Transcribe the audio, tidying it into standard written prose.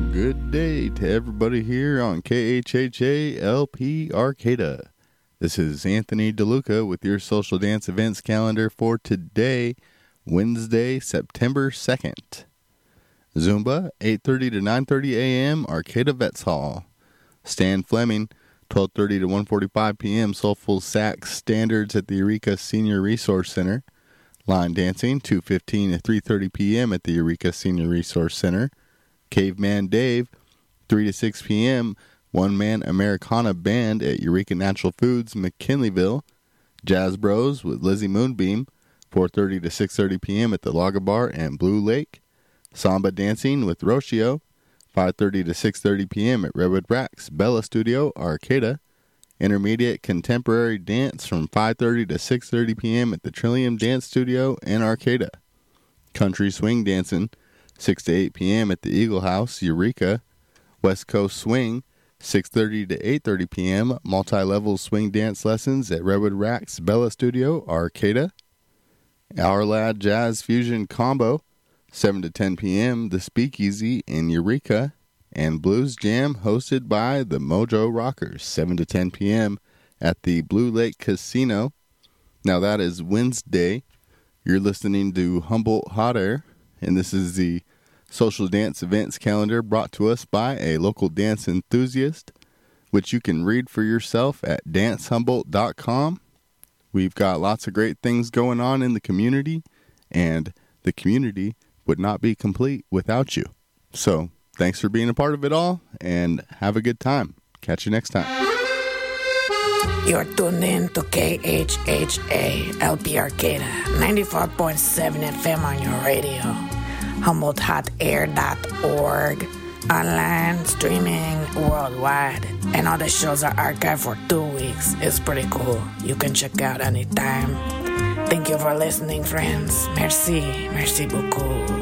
Good day to everybody here on KHHA LP Arcata. This is Anthony DeLuca with your social dance events calendar for today, Wednesday, September 2nd. Zumba, 8:30 to 9:30 a.m., Arcata Vets Hall. Stan Fleming, 12:30 to 1:45 p.m., Soulful Sax Standards at the Eureka Senior Resource Center. Line dancing, 2:15 to 3:30 p.m. at the Eureka Senior Resource Center. Caveman Dave, 3 to 6 p.m., one-man Americana Band at Eureka Natural Foods, McKinleyville. Jazz Bros with Lizzie Moonbeam, 4:30 to 6:30 p.m. at the Lager Bar and Blue Lake. Samba Dancing with Rocio, 5:30 to 6:30 p.m. at Redwood Racks, Bella Studio, Arcata. Intermediate Contemporary Dance from 5:30 to 6:30 p.m. at the Trillium Dance Studio in Arcata. Country Swing Dancing, 6 to 8 p.m. at the Eagle House, Eureka. West Coast Swing, 6:30 to 8:30 p.m. Multi-level swing dance lessons at Redwood Racks, Bella Studio, Arcata. Our Lad Jazz Fusion Combo, 7 to 10 p.m. The Speakeasy in Eureka. And Blues Jam hosted by the Mojo Rockers, 7 to 10 p.m. at the Blue Lake Casino. Now that is Wednesday. You're listening to Humboldt Hot Air, and this is the social dance events calendar brought to us by a local dance enthusiast, which you can read for yourself at dancehumboldt.com. We've got lots of great things going on in the community, and the community would not be complete without you. So, thanks for being a part of it all, and have a good time. Catch you next time. You're tuned in to KHHA LP Arcata, 94.7 FM on your radio, HumboldtHotAir.org, online, streaming, worldwide, and all the shows are archived for 2 weeks. It's pretty cool. You can check out anytime. Thank you for listening, friends. Merci beaucoup.